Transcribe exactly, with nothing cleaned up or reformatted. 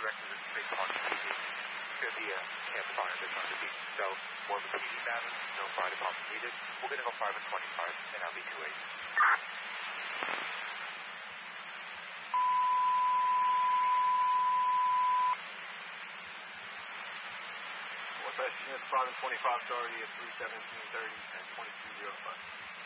directly to the Space Park P D. It's going to be a campfire that's on the beach, so more of a P D matter, no fire department needed. We're going to go five and twenty-five, and I'll be two eight. West Units five and twenty-five, it's already at three seventeen thirty and twenty-two oh five.